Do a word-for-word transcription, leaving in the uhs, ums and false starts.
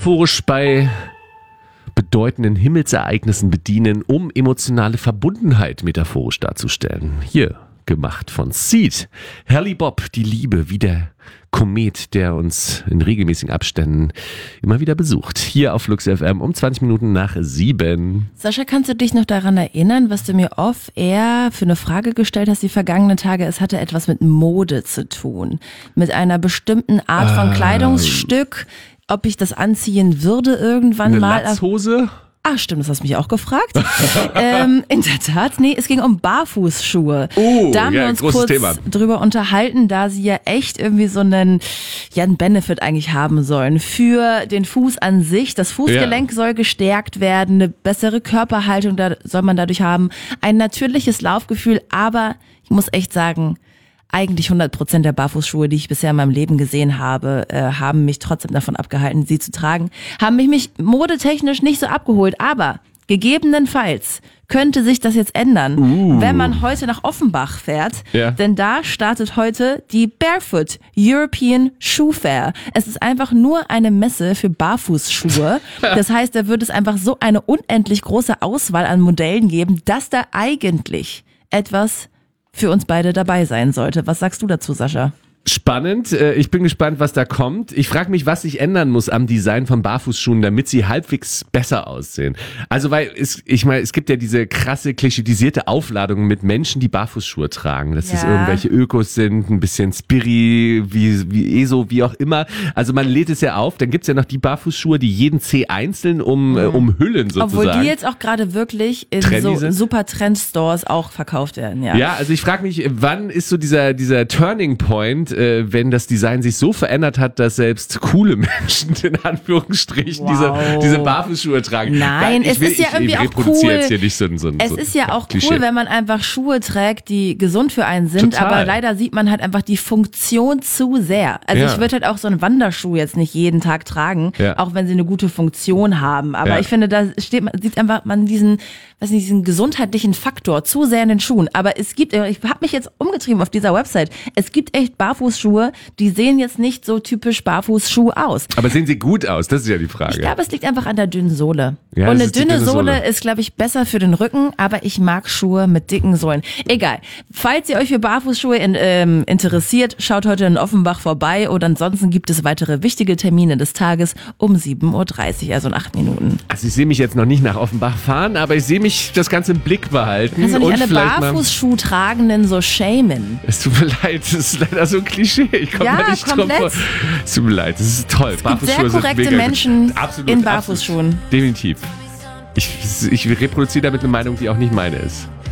metaphorisch bei bedeutenden Himmelsereignissen bedienen, um emotionale Verbundenheit metaphorisch darzustellen. Hier gemacht von Seed. Haley Bob, die Liebe, wie der Komet, der uns in regelmäßigen Abständen immer wieder besucht. Hier auf Flux F M um zwanzig Minuten nach sieben. Sascha, kannst du dich noch daran erinnern, was du mir off-air für eine Frage gestellt hast die vergangenen Tage? Es hatte etwas mit Mode zu tun. Mit einer bestimmten Art von Ah. Kleidungsstück. Ob ich das anziehen würde irgendwann Eine mal. Latzhose? Ah, stimmt, das hast du mich auch gefragt. ähm, in der Tat, nee, es ging um Barfußschuhe. Oh, da haben ja, wir uns großes kurz Thema. drüber unterhalten, da sie ja echt irgendwie so einen, ja, einen Benefit eigentlich haben sollen für den Fuß an sich. Das Fußgelenk Ja. soll gestärkt werden, eine bessere Körperhaltung da soll man dadurch haben, ein natürliches Laufgefühl, aber ich muss echt sagen, eigentlich hundert Prozent der Barfußschuhe, die ich bisher in meinem Leben gesehen habe, äh, haben mich trotzdem davon abgehalten, sie zu tragen. Haben mich, mich modetechnisch nicht so abgeholt, aber gegebenenfalls könnte sich das jetzt ändern, Uh. wenn man heute nach Offenbach fährt. Ja. Denn da startet heute die Barefoot European Shoe Fair. Es ist einfach nur eine Messe für Barfußschuhe. Das heißt, da wird es einfach so eine unendlich große Auswahl an Modellen geben, dass da eigentlich etwas für uns beide dabei sein sollte. Was sagst du dazu, Sascha? Spannend. Äh, Ich bin gespannt, was da kommt. Ich frage mich, was sich ändern muss am Design von Barfußschuhen, damit sie halbwegs besser aussehen. Also, weil es, ich meine, es gibt ja diese krasse, klischeisierte Aufladung mit Menschen, die Barfußschuhe tragen. Dass das Ja. irgendwelche Ökos sind, ein bisschen Spiri, wie, wie ESO, wie auch immer. Also man lädt es ja auf. Dann gibt's ja noch die Barfußschuhe, die jeden Zeh einzeln um, äh, umhüllen sozusagen. Obwohl die jetzt auch gerade wirklich in Trendy so sind? super Trendstores auch verkauft werden. Ja, Ja, also ich frage mich, wann ist so dieser, dieser Turning Point, äh, wenn das Design sich so verändert hat, dass selbst coole Menschen in Anführungsstrichen Wow. diese, diese Barfußschuhe tragen. Nein, ich es ist ja ich, irgendwie ich auch reproduziere cool. jetzt hier nicht so ein, so ein Es so ist ja auch Klischee. cool, wenn man einfach Schuhe trägt, die gesund für einen sind, Total. aber leider sieht man halt einfach die Funktion zu sehr. Also Ja. ich würde halt auch so einen Wanderschuh jetzt nicht jeden Tag tragen, Ja. auch wenn sie eine gute Funktion haben. Aber Ja. ich finde, da steht man, sieht einfach man diesen, weiß nicht, diesen gesundheitlichen Faktor zu sehr in den Schuhen. Aber es gibt, ich habe mich jetzt umgetrieben auf dieser Website, es gibt echt Barfußschuhe, die sehen jetzt nicht so typisch Barfußschuh aus. Aber sehen sie gut aus? Das ist ja die Frage. Ich glaube, es liegt einfach an der dünnen Sohle. Ja, und das eine ist die dünne dünne Sohle, Sohle. ist, glaube ich, besser für den Rücken, aber ich mag Schuhe mit dicken Sohlen. Egal. Falls ihr euch für Barfußschuhe in, ähm, interessiert, schaut heute in Offenbach vorbei oder ansonsten gibt es weitere wichtige Termine des Tages um sieben Uhr dreißig, also in acht Minuten. Also ich sehe mich jetzt noch nicht nach Offenbach fahren, aber ich sehe mich das Ganze im Blick behalten. Kannst du nicht und alle vielleicht mal, Barfußschuhtragenden so shamen? es tut mir leid, das ist leider so ein Klischee. Ich komme Ja, da nicht komplett. drauf vor. Es tut mir leid, das ist toll. Es gibt sehr korrekte Menschen absolut, in absolut. Barfußschuhen. Definitiv. Ich, ich reproduziere damit eine Meinung, die auch nicht meine ist.